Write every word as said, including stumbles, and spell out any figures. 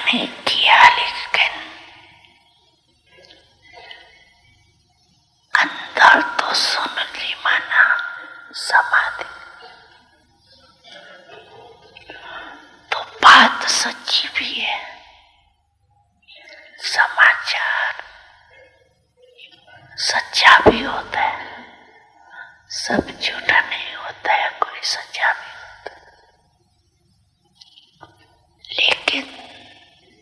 नहीं किया, लेकिन अंदर तो सुन ली माना समाधि, तो बात सच्ची भी है। समाचार सच्चा भी होता है, सब झूठा नहीं होता है, कोई सच्चा